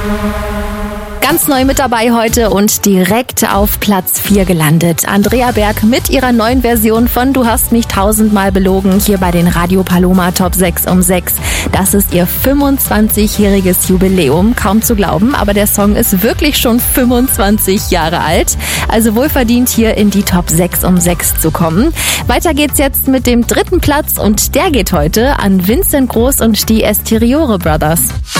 Ganz neu mit dabei heute und direkt auf Platz 4 gelandet. Andrea Berg mit ihrer neuen Version von Du hast mich 1000-mal belogen hier bei den Radio Paloma Top 6 um 6. Das ist ihr 25-jähriges Jubiläum. Kaum zu glauben, aber der Song ist wirklich schon 25 Jahre alt. Also wohlverdient hier in die Top 6 um 6 zu kommen. Weiter geht's jetzt mit dem 3. Platz und der geht heute an Vincent Groß und die Esteriore Brothers.